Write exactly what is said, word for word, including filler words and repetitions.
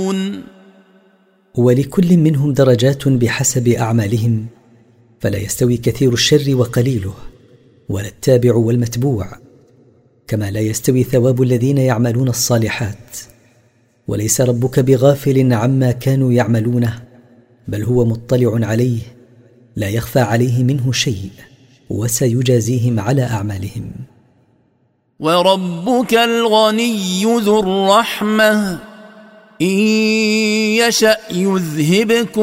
يعملون ولكل منهم درجات بحسب أعمالهم، فلا يستوي كثير الشر وقليله، ولا التابع والمتبوع، كما لا يستوي ثواب الذين يعملون الصالحات. وليس ربك بغافل عما كانوا يعملونه، بل هو مطلع عليه، لا يخفى عليه منه شيء، وسيجازيهم على أعمالهم. وربك الغني ذو الرحمة إن يشأ يذهبكم